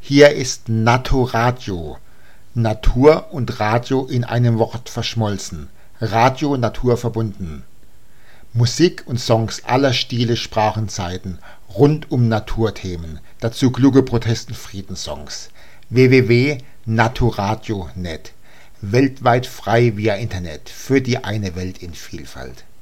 Hier ist Naturadio. Natur und Radio in einem Wort verschmolzen. Radio Natur verbunden. Musik und Songs aller Stile, Sprachen, Zeiten, rund um Naturthemen, dazu kluge Protest- und Friedenssongs. www.naturadio.net. Weltweit frei via Internet für die eine Welt in Vielfalt.